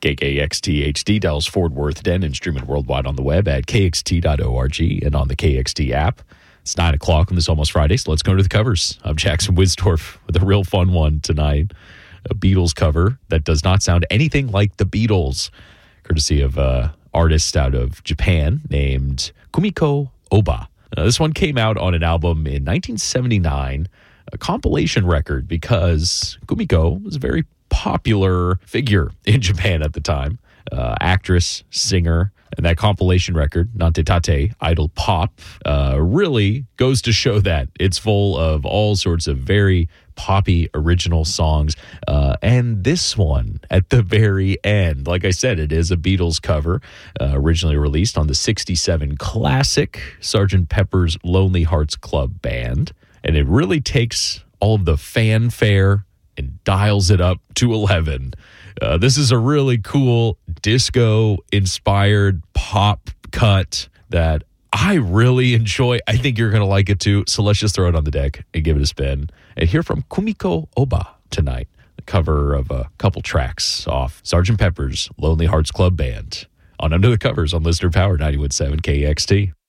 KKXT HD, Dallas Fort Worth, Denton, streaming worldwide on the web at kxt.org and on the KXT app. It's 9 o'clock on this Almost Friday, so let's go to the covers. I'm Jackson Wisdorf with a real fun one tonight. A Beatles cover that does not sound anything like the Beatles, courtesy of an artist out of Japan named Kumiko Oba. This one came out on an album in 1979, a compilation record, because Kumiko was a very popular figure in Japan at the time. Actress, singer, and that compilation record, Nante Tate, Idol Pop, really goes to show that it's full of all sorts of very poppy original songs. And this one at the very end, like I said, it is a Beatles cover, originally released on the 67 classic Sgt. Pepper's Lonely Hearts Club Band. And it really takes all of the fanfare and dials it up to 11. This is a really cool disco-inspired pop cut that I really enjoy. I think you're going to like it too. So let's just throw it on the deck and give it a spin and hear from Kumiko Oba tonight, the cover of a couple tracks off Sgt. Pepper's Lonely Hearts Club Band on Under the Covers on Listener Power 91.7 KXT.